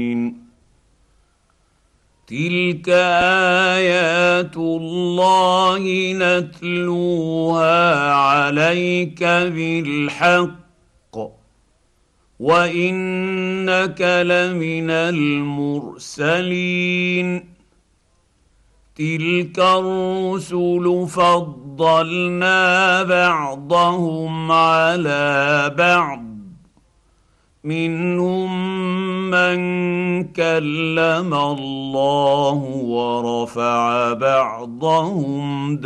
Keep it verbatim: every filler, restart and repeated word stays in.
تلك ايات الله نتلوها عليك بالحق وانك لمن المرسلين. تلك الرسل فضلنا بعضهم على بعض منهم من كلم الله ورفع بعضهم